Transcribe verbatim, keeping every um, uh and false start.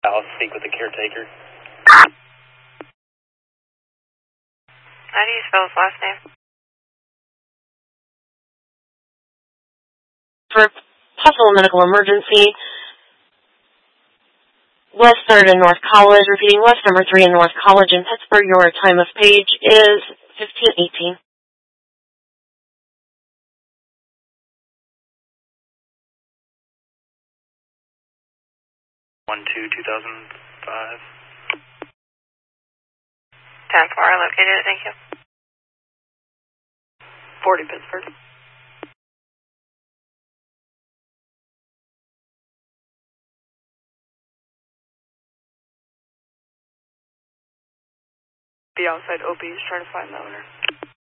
I'll speak with the caretaker. How do you spell his last name? For possible medical emergency, West third and North College, repeating West number three and North College in Pittsburgh. Your time of page is fifteen eighteen. one two two thousand five. ten four, I located it, thank you. forty Pittsburgh. Be outside O B is trying to find the owner.